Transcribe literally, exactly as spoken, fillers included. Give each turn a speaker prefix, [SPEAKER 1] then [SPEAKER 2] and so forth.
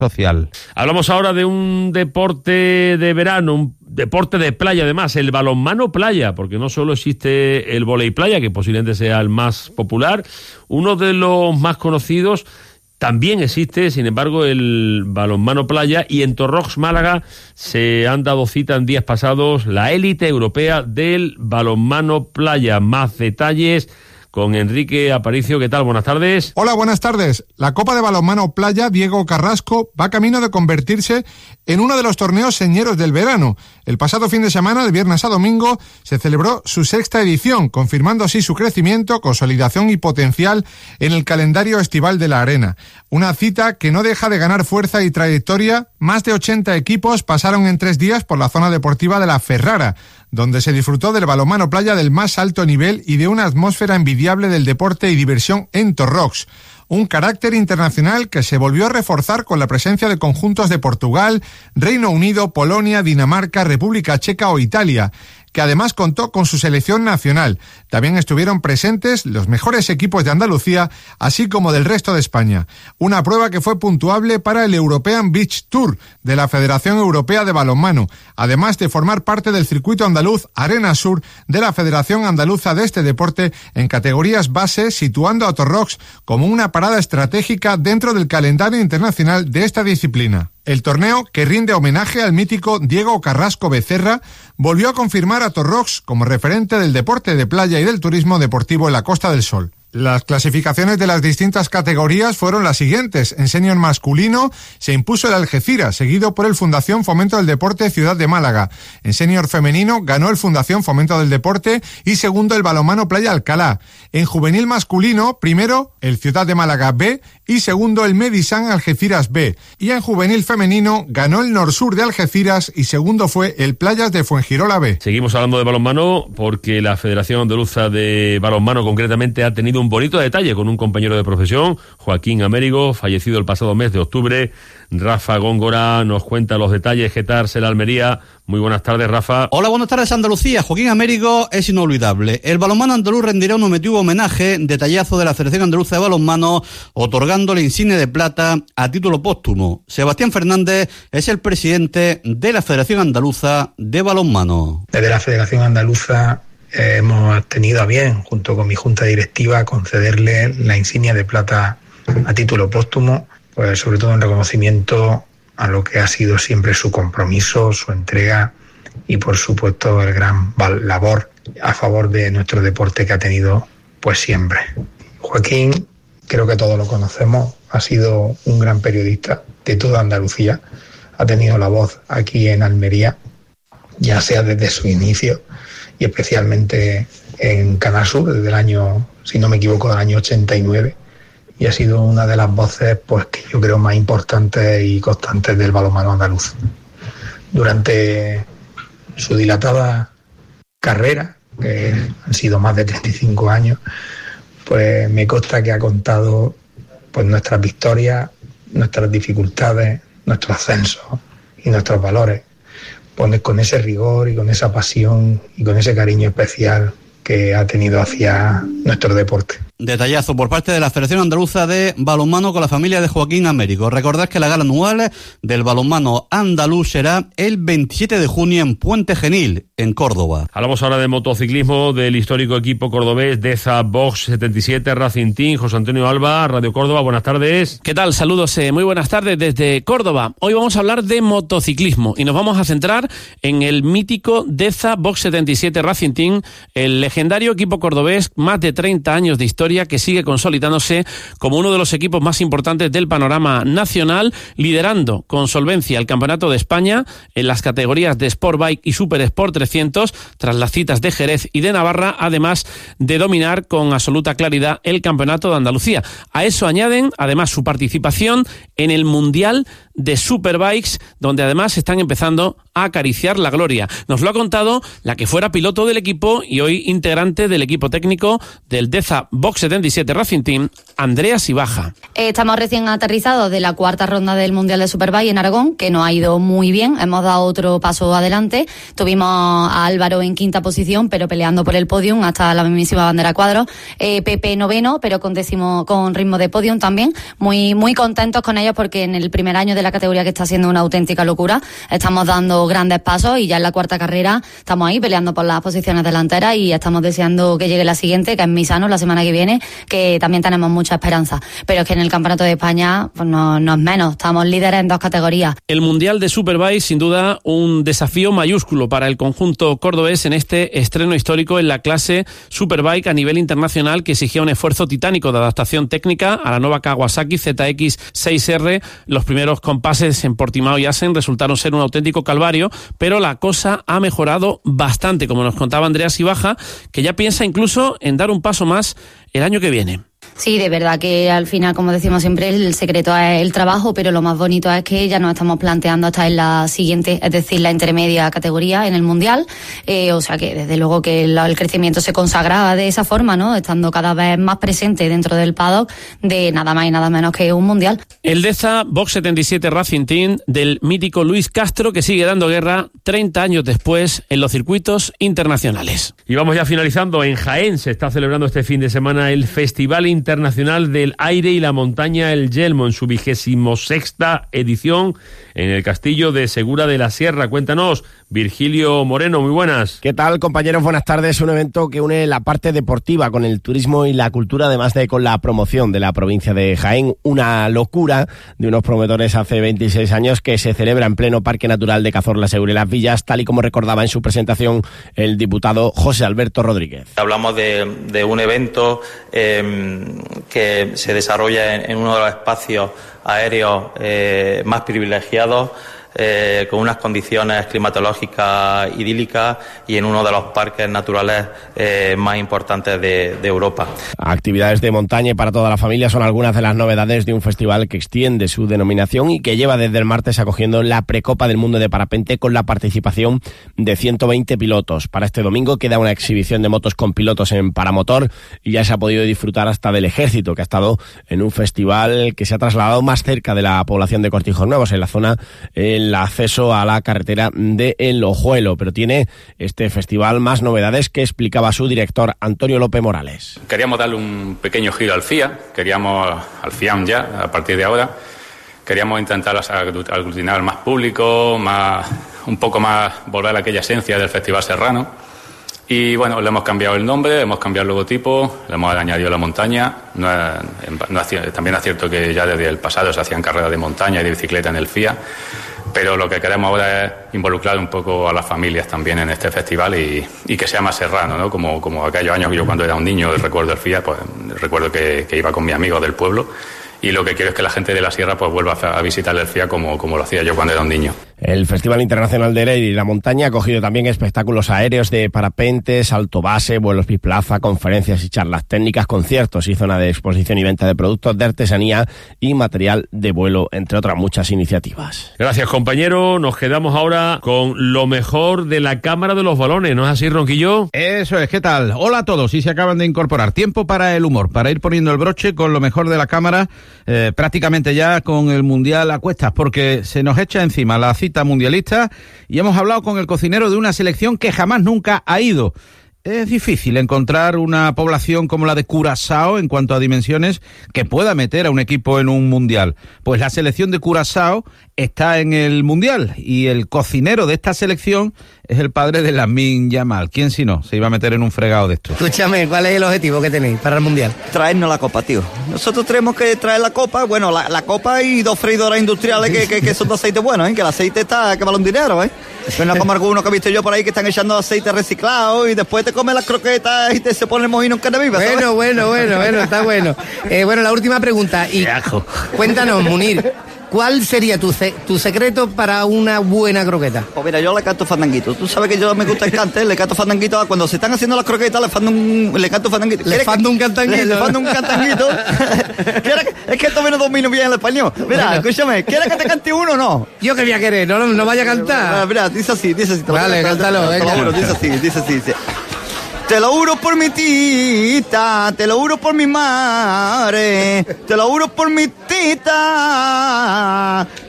[SPEAKER 1] social.
[SPEAKER 2] Hablamos ahora de un deporte de verano, un deporte de playa además, el balonmano playa, porque no solo existe el vóley playa, que posiblemente sea el más popular, uno de los más conocidos. También existe, sin embargo, el balonmano playa, y en Torrox, Málaga, se han dado cita en días pasados la élite europea del balonmano playa. Más detalles con Enrique Aparicio. ¿Qué tal? Buenas tardes.
[SPEAKER 3] Hola, buenas tardes. La Copa de Balonmano Playa Diego Carrasco va camino de convertirse en uno de los torneos señeros del verano. El pasado fin de semana, de viernes a domingo, se celebró su sexta edición, confirmando así su crecimiento, consolidación y potencial en el calendario estival de la arena. Una cita que no deja de ganar fuerza y trayectoria. Más de ochenta equipos pasaron en tres días por la zona deportiva de la Ferrara, donde se disfrutó del balonmano playa del más alto nivel y de una atmósfera envidiable del deporte y diversión en Torrox. Un carácter internacional que se volvió a reforzar con la presencia de conjuntos de Portugal, Reino Unido, Polonia, Dinamarca, República Checa o Italia, que además contó con su selección nacional. También estuvieron presentes los mejores equipos de Andalucía, así como del resto de España. Una prueba que fue puntuable para el European Beach Tour de la Federación Europea de Balonmano, además de formar parte del circuito andaluz Arena Sur de la Federación Andaluza de este deporte en categorías base, situando a Torrox como una parada estratégica dentro del calendario internacional de esta disciplina. El torneo, que rinde homenaje al mítico Diego Carrasco Becerra, volvió a confirmar a Torrox como referente del deporte de playa y del turismo deportivo en la Costa del Sol. Las clasificaciones de las distintas categorías fueron las siguientes. En senior masculino se impuso el Algeciras, seguido por el Fundación Fomento del Deporte Ciudad de Málaga. En senior femenino ganó el Fundación Fomento del Deporte y segundo el Balonmano Playa Alcalá. En juvenil masculino, primero el Ciudad de Málaga B y segundo el Medisan Algeciras B. Y en juvenil femenino ganó el Norsur de Algeciras y segundo fue el Playas de Fuengirola B.
[SPEAKER 2] Seguimos hablando de balonmano porque la Federación Andaluza de Balonmano concretamente ha tenido un bonito detalle con un compañero de profesión, Joaquín Américo, fallecido el pasado mes de octubre. Rafa Góngora nos cuenta los detalles. ¿Qué tal será Almería? Muy buenas tardes, Rafa.
[SPEAKER 4] Hola, buenas tardes, Andalucía. Joaquín Américo es inolvidable. El balonmano andaluz rendirá un emotivo homenaje, detallazo de la Federación Andaluza de Balonmano, otorgando la insignia de plata a título póstumo. Sebastián Fernández es el presidente de la Federación Andaluza de Balonmano.
[SPEAKER 5] Desde la Federación Andaluza eh, hemos tenido a bien, junto con mi junta directiva, concederle la insignia de plata a título póstumo, pues sobre todo en reconocimiento a lo que ha sido siempre su compromiso, su entrega y por supuesto el gran labor a favor de nuestro deporte que ha tenido pues siempre. Joaquín, creo que todos lo conocemos, ha sido un gran periodista de toda Andalucía, ha tenido la voz aquí en Almería, ya sea desde su inicio y especialmente en Canal Sur desde el año, si no me equivoco, del año ochenta y nueve. Y ha sido una de las voces pues que yo creo más importantes y constantes del balonmano andaluz. Durante su dilatada carrera, que han sido más de treinta y cinco años, pues me consta que ha contado pues nuestras victorias, nuestras dificultades, nuestros ascensos y nuestros valores, pues con ese rigor y con esa pasión y con ese cariño especial que ha tenido hacia nuestro deporte.
[SPEAKER 4] Detallazo por parte de la Federación Andaluza de Balonmano con la familia de Joaquín Américo. Recordad que la gala anual del balonmano andaluz será el veintisiete de junio en Puente Genil, en Córdoba.
[SPEAKER 2] Hablamos ahora de motociclismo, del histórico equipo cordobés Deza Box setenta y siete Racing Team. José Antonio Alba, Radio Córdoba, buenas tardes.
[SPEAKER 6] ¿Qué tal? Saludos, eh, muy buenas tardes desde Córdoba. Hoy vamos a hablar de motociclismo y nos vamos a centrar en el mítico Deza Box setenta y siete Racing Team, el legendario equipo cordobés, más de treinta años de historia, que sigue consolidándose como uno de los equipos más importantes del panorama nacional, liderando con solvencia el Campeonato de España en las categorías de Sport Bike y Super Sport trescientos, tras las citas de Jerez y de Navarra, además de dominar con absoluta claridad el Campeonato de Andalucía. A eso añaden además su participación en el Mundial de Superbikes, donde además están empezando a acariciar la gloria. Nos lo ha contado la que fuera piloto del equipo y hoy integrante del equipo técnico del Deza Box setenta y siete Racing Team, Andrea Sibaja.
[SPEAKER 7] Estamos recién aterrizados de la cuarta ronda del Mundial de Superbike en Aragón, que nos ha ido muy bien. Hemos dado otro paso adelante. Tuvimos a Álvaro en quinta posición, pero peleando por el podium hasta la mismísima bandera cuadro. Eh, Pepe noveno, pero con décimo, con ritmo de podium también. Muy, muy contentos con ellos porque en el primer año de la tercera categoría que está siendo una auténtica locura. Estamos dando grandes pasos y ya en la cuarta carrera estamos ahí peleando por las posiciones delanteras y estamos deseando que llegue la siguiente, que es Misano, la semana que viene, que también tenemos mucha esperanza. Pero es que en el Campeonato de España pues no, no es menos, estamos líderes en dos categorías.
[SPEAKER 6] El Mundial de Superbike, sin duda, un desafío mayúsculo para el conjunto cordobés en este estreno histórico en la clase Superbike a nivel internacional, que exigía un esfuerzo titánico de adaptación técnica a la nueva Kawasaki Z X seis R. Los primeros compases en Portimao y Assen resultaron ser un auténtico calvario, pero la cosa ha mejorado bastante, como nos contaba Andrea Sibaja, que ya piensa incluso en dar un paso más el año que viene.
[SPEAKER 7] Sí, de verdad que al final, como decimos siempre, el secreto es el trabajo, pero lo más bonito es que ya nos estamos planteando hasta en la siguiente, es decir, la intermedia categoría en el Mundial, eh, o sea que desde luego que el, el crecimiento se consagraba de esa forma, ¿no? Estando cada vez más presente dentro del paddock de nada más y nada menos que un Mundial.
[SPEAKER 6] El Deza Box setenta y siete Racing Team del mítico Luis Castro, que sigue dando guerra treinta años después en los circuitos internacionales.
[SPEAKER 2] Y vamos ya finalizando. En Jaén se está celebrando este fin de semana el Festival Internacional del Aire y la Montaña El Yelmo, en su vigésimo sexta edición en el Castillo de Segura de la Sierra. Cuéntanos, Virgilio Moreno, muy buenas.
[SPEAKER 1] ¿Qué tal, compañeros? Buenas tardes. Un evento que une la parte deportiva con el turismo y la cultura, además de con la promoción de la provincia de Jaén. Una locura de unos promotores hace veintiséis años, que se celebra en pleno Parque Natural de Cazorla, Segura y las Villas, tal y como recordaba en su presentación el diputado José Alberto Rodríguez.
[SPEAKER 8] Hablamos de, de un evento eh, que se desarrolla en, en uno de los espacios aéreos eh, más privilegiados, Eh, con unas condiciones climatológicas idílicas y en uno de los parques naturales eh, más importantes de, de Europa.
[SPEAKER 1] Actividades de montaña para toda la familia son algunas de las novedades de un festival que extiende su denominación y que lleva desde el martes acogiendo la Precopa del Mundo de Parapente, con la participación de ciento veinte pilotos. Para este domingo queda una exhibición de motos con pilotos en paramotor y ya se ha podido disfrutar hasta del Ejército, que ha estado en un festival que se ha trasladado más cerca de la población de Cortijos Nuevos, en la zona eh, el acceso a la carretera de El Ojuelo, pero tiene este festival más novedades, que explicaba su director Antonio López Morales.
[SPEAKER 9] Queríamos darle un pequeño giro al F I A, queríamos al F I A M ya, a partir de ahora, queríamos intentar aglutinar más público, más, un poco más volver a aquella esencia del Festival Serrano. Y bueno, le hemos cambiado el nombre, hemos cambiado el logotipo, le hemos añadido la montaña. No es, no es, también es cierto que ya desde el pasado se hacían carreras de montaña y de bicicleta en el F I A, pero lo que queremos ahora es involucrar un poco a las familias también en este festival y, y que sea más serrano, ¿no? Como, como aquellos años que yo, cuando era un niño, recuerdo el F I A, pues recuerdo que, que iba con mi amigo del pueblo. Y lo que quiero es que la gente de la sierra pues vuelva a visitar el F I A como, como lo hacía yo cuando era un niño.
[SPEAKER 1] El Festival Internacional del Aire y la Montaña ha acogido también espectáculos aéreos de parapente, salto base, vuelos biplaza, conferencias y charlas técnicas, conciertos y zona de exposición y venta de productos de artesanía y material de vuelo, entre otras muchas iniciativas.
[SPEAKER 2] Gracias, compañero. Nos quedamos ahora con lo mejor de la Cámara de los Balones, ¿no es así, Ronquillo?
[SPEAKER 10] Eso es, ¿qué tal? Hola a todos, y se acaban de incorporar. Tiempo para el humor, para ir poniendo el broche con lo mejor de la Cámara, eh, prácticamente ya con el Mundial a cuestas, porque se nos echa encima la cita mundialista y hemos hablado con el cocinero de una selección que jamás nunca ha ido. Es difícil encontrar una población como la de Curazao en cuanto a dimensiones que pueda meter a un equipo en un mundial. Pues la selección de Curazao está en el mundial y el cocinero de esta selección es el padre de Lamine Yamal. ¿Quién si no se iba a meter en un fregado de esto?
[SPEAKER 11] Escúchame, ¿cuál es el objetivo que tenéis para el mundial?
[SPEAKER 12] Traernos la copa, tío. Nosotros tenemos que traer la copa, bueno, la, la copa y dos freidoras industriales que, que, que son de aceite bueno, ¿eh? Que el aceite está, que vale un dinero, ¿eh? No como algunos que he visto yo por ahí que están echando aceite reciclado y después te comes las croquetas y te se pone el mojino en carne viva, ¿sabes?
[SPEAKER 11] Bueno, bueno, bueno, bueno, está bueno. Eh, bueno, la última pregunta. Y cuéntanos, Munir, ¿cuál sería tu, ce- tu secreto para una buena croqueta?
[SPEAKER 12] Pues mira, yo le canto fandanguito. Tú sabes que yo me gusta el cante, le canto fandanguito. Cuando se están haciendo las croquetas, le, fando un, le canto fandanguito.
[SPEAKER 11] Le fando un cantanguito.
[SPEAKER 12] Le, le fando un cantanguito. Es que esto me no domino bien el español. Mira, bueno, escúchame, ¿quieres que te cante uno o no?
[SPEAKER 11] Yo que voy a querer, no, no, no vaya a cantar.
[SPEAKER 12] Mira, mira, dice así, dice así.
[SPEAKER 11] Vale, cántalo,
[SPEAKER 12] venga. Te lo juro, dice así, dice así, dice. Te lo juro por mi tita, te lo juro por mi madre, te lo juro por mi tita,